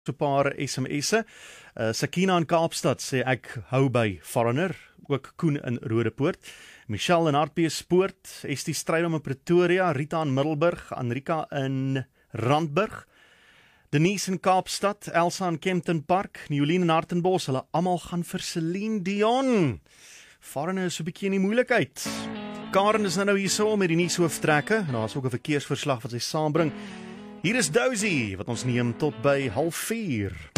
So 'n paar SMS'e. Sakina in Kaapstad sê ek hou by Foreigner, ook Koen in Rodepoort. Michelle in Hartbeespoort, Estie Strydom in Pretoria, Rita in Middelburg, Anrika in Randburg, Denise in Kaapstad, Elsa in Kempton Park, Niolien in Hartenbos, hulle almal gaan vir Celine Dion. Foreigner is so 'n bietjie in die moeilikheid. Karen is nou hierso met die nuushooftrekke, en daar is ook 'n verkeersverslag wat sy saambring. Hier is Dozy, wat ons neem tot by 3:30.